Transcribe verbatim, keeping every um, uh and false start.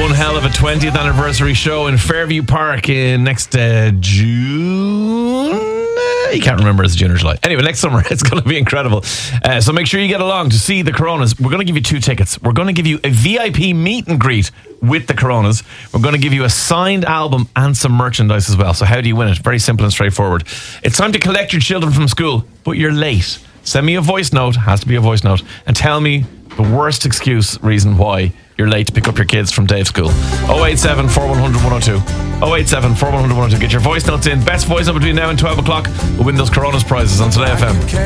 one hell of a twentieth anniversary show in Fairview Park in next uh, June. You can't remember, it's June or July. Anyway, next summer it's going to be incredible. Uh, so make sure you get along to see the Coronas. We're going to give you two tickets. We're going to give you a V I P meet and greet with the Coronas. We're going to give you a signed album and some merchandise as well. So how do you win it? Very simple and straightforward. It's time to collect your children from school, but you're late. Send me a voice note, has to be a voice note, and tell me the worst excuse reason why you're late to pick up your kids from day of school. oh eight seven, four one zero zero, one oh two. oh eight seven, four one zero zero, one oh two. Get your voice notes in. Best voice note between now and twelve o'clock will win those Coronas prizes on Today F M.